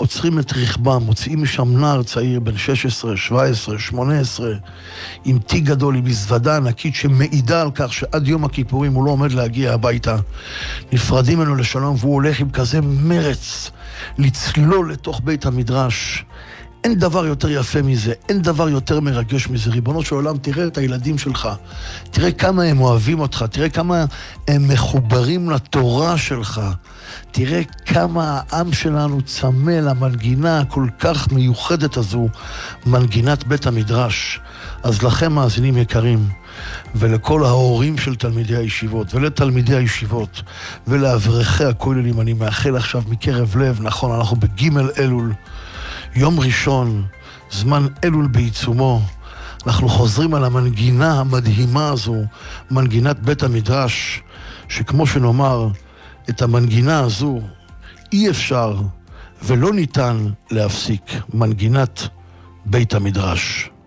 עוצרים את רכבם, מוציאים משם נער צעיר בן 16, 17, 18, עם תיק גדול, עם מזוודה ענקית שמעידה על כך שעד יום הכיפורים הוא לא עומד להגיע הביתה. נפרדים ממנו לשלום, והוא הולך עם כזה מרץ לצלול לתוך בית המדרש. אין דבר יותר יפה מזה, אין דבר יותר מרגש מזה. ריבונו של עולם, תראה את הילדים שלך, תראה כמה הם אוהבים אותך, תראה כמה הם מחוברים לתורה שלך, תראה כמה העם שלנו צמא למנגינה הכל כך מיוחדת הזו, מנגינת בית המדרש. אז לכם מאזינים יקרים, ולכל ההורים של תלמידי הישיבות, ולתלמידי הישיבות, ולאברכי הכוללים, אני מאחל עכשיו מקרב לב, נכון, אנחנו בגימל אלול, יום ראשון, זמן אלול בעיצומו, אנחנו חוזרים על המנגינה המדהימה הזו, מנגינת בית המדרש, שכמו שנאמר, את המנגינה הזו אי אפשר ולא ניתן להפסיק, מנגינת בית המדרש.